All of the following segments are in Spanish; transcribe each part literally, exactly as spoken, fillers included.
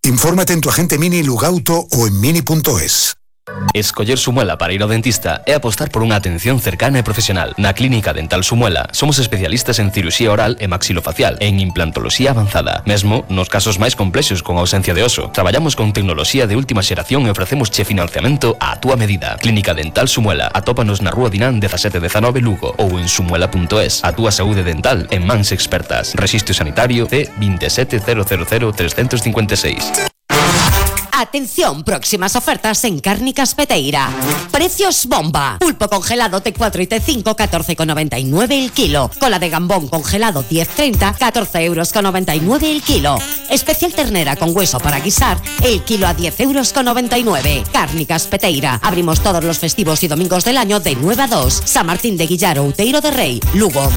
Infórmate en tu agente Mini Lugauto o en mini punto es. Escoller Sumuela para ir ao dentista é apostar por unha atención cercana e profesional. Na Clínica Dental Sumuela somos especialistas en cirurxía oral e maxilofacial e en implantoloxía avanzada. Mesmo nos casos máis complexos con ausencia de oso. Traballamos con tecnoloxía de última xeración e ofrecemos che financiamento á túa medida. Clínica Dental Sumuela. Atópanos na Rúa Dinán dezasete dezanove Lugo ou en sumuela punto es. A túa saúde dental en mans expertas. Rexistro sanitario C veintisiete cero cero cero trescientos cincuenta y seis. Atención, próximas ofertas en Cárnicas Peteira. Precios bomba. Pulpo congelado T cuatro y T cinco, catorce con noventa y nueve el kilo. Cola de gambón congelado diez treinta, catorce euros con noventa y nueve el kilo. Especial ternera con hueso para guisar, el kilo a diez euros con noventa y nueve. Cárnicas Peteira. Abrimos todos los festivos y domingos del año de nueve a dos. San Martín de Guillaro, Outeiro de Rey, Lugo.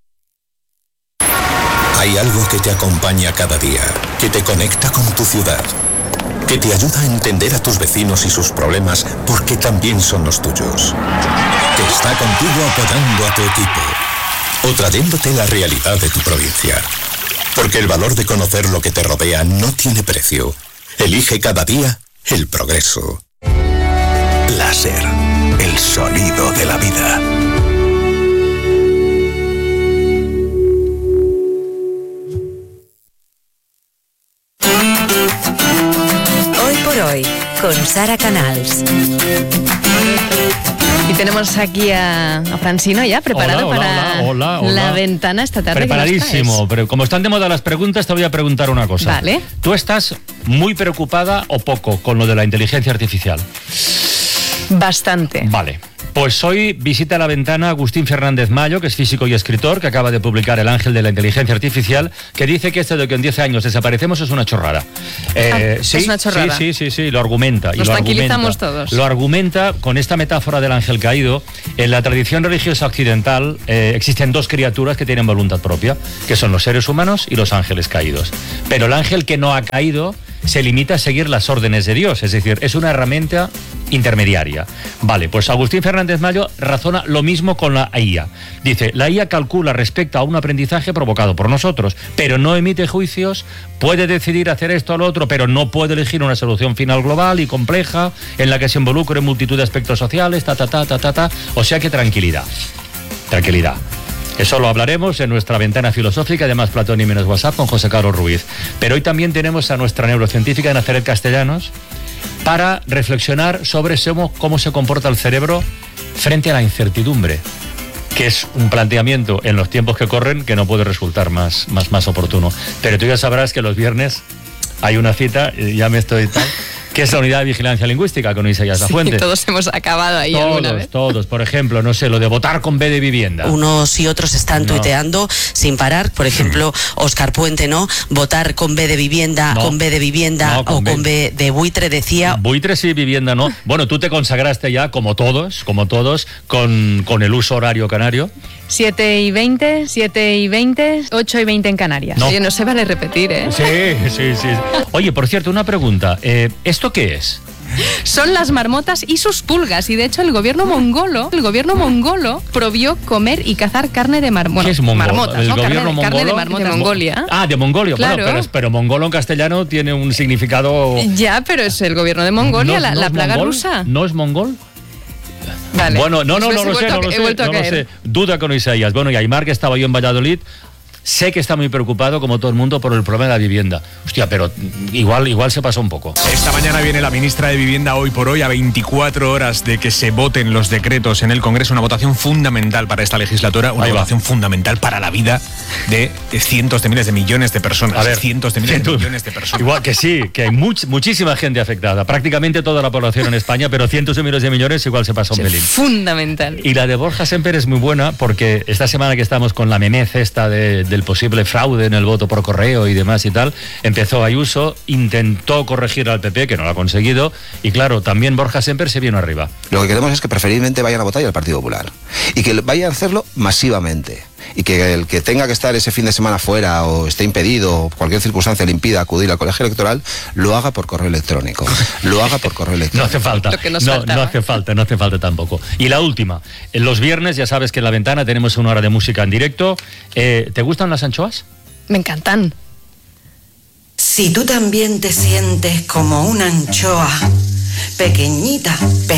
Hay algo que te acompaña cada día, que te conecta con tu ciudad, que te ayuda a entender a tus vecinos y sus problemas porque también son los tuyos, que está contigo apoyando a tu equipo o trayéndote la realidad de tu provincia. Porque el valor de conocer lo que te rodea no tiene precio. Elige cada día el progreso. Láser, el sonido de la vida. Hoy, con Sara Canals. Y tenemos aquí a, a Francino ya preparado hola, para hola, hola, hola. la ventana esta tarde. Preparadísimo, pero como están de moda las preguntas, te voy a preguntar una cosa. Vale. ¿Tú estás muy preocupada o poco con lo de la inteligencia artificial? Bastante. Vale. Pues hoy visita la ventana Agustín Fernández Mayo, que es físico y escritor, que acaba de publicar El ángel de la inteligencia artificial, que dice que esto de que en diez años desaparecemos es una chorrada. Eh, ah, sí, es una chorrada. Sí, sí, sí, sí, lo argumenta. Nos y lo tranquilizamos argumenta, todos. Lo argumenta con esta metáfora del ángel caído. En la tradición religiosa occidental eh, existen dos criaturas que tienen voluntad propia, que son los seres humanos y los ángeles caídos. Pero el ángel que no ha caído se limita a seguir las órdenes de Dios, es decir, es una herramienta intermediaria. Vale, pues Agustín Fernández Mayo razona lo mismo con la I A. Dice, la I A calcula respecto a un aprendizaje provocado por nosotros, pero no emite juicios, puede decidir hacer esto o lo otro, pero no puede elegir una solución final global y compleja en la que se involucre multitud de aspectos sociales, ta, ta, ta, ta, ta, ta. O sea que tranquilidad, tranquilidad. Eso lo hablaremos en nuestra ventana filosófica de Más Platón y Menos WhatsApp con José Carlos Ruiz. Pero hoy también tenemos a nuestra neurocientífica Nazaret Castellanos para reflexionar sobre cómo se comporta el cerebro frente a la incertidumbre, que es un planteamiento en los tiempos que corren que no puede resultar más, más, más oportuno. Pero tú ya sabrás que los viernes hay una cita, ya me estoy tal... que es la unidad de vigilancia lingüística con Isaías Lafuente. Sí, todos hemos acabado ahí todos, alguna vez. Todos, por ejemplo, no sé, lo de votar con B de vivienda. Unos y otros están no. tuiteando sin parar, por ejemplo, Óscar Puente, ¿no? Votar con B de vivienda, no. con B de vivienda no, con o B. con B de buitre, decía. Buitre sí, vivienda no. Bueno, tú te consagraste ya, como todos, como todos, con, con el uso horario canario. siete y veinte, siete y veinte, ocho y veinte en Canarias. No, Oye, no se vale repetir, ¿eh? Sí, sí, sí. Oye, por cierto, una pregunta. Eh, ¿Esto qué es? Son las marmotas y sus pulgas, y de hecho el gobierno mongolo, el gobierno mongolo prohibió comer y cazar carne de marmota. ¿Qué es mongolo? Marmotas, el ¿no? gobierno carne, mongolo, carne de marmota de Mongolia. Ah, de Mongolia, claro. Bueno, pero, pero mongolo en castellano tiene un significado. Ya, pero es el gobierno de Mongolia, no, la, no la plaga mongol, rusa. ¿No es mongol? Vale. Bueno, no, no, no, no lo sé, no lo sé, no lo sé. Duda con Isaías. Bueno, y Aymar, que estaba yo en Valladolid, sé que está muy preocupado, como todo el mundo, por el problema de la vivienda. Hostia, pero igual, igual se pasó un poco. Esta mañana viene la ministra de Vivienda hoy por hoy, a veinticuatro horas de que se voten los decretos en el Congreso, una votación fundamental para esta legislatura, una votación fundamental para la vida de cientos de miles de millones de personas. A ver, cientos de miles cientos, de millones de personas. Igual que sí, que hay much, muchísima gente afectada, prácticamente toda la población en España, pero cientos de miles de millones igual se pasa un pelín. Fundamental. Y la de Borja Semper es muy buena porque esta semana que estamos con la memez esta de, del posible fraude en el voto por correo y demás y tal, empezó Ayuso, intentó corregir al P P, que no lo ha conseguido, y claro, también Borja Semper se vino arriba. Lo que queremos es que preferiblemente vayan a votar y al Partido Popular, y que vayan a hacerlo masivamente, y que el que tenga que estar ese fin de semana fuera o esté impedido o cualquier circunstancia le impida acudir al colegio electoral, lo haga por correo electrónico, lo haga por correo electrónico. No hace falta, no, no hace falta, no hace falta tampoco. Y la última, en los viernes ya sabes que en la ventana tenemos una hora de música en directo. Eh, ¿te gustan las anchoas? Me encantan. Si tú también te sientes como una anchoa, pequeñita,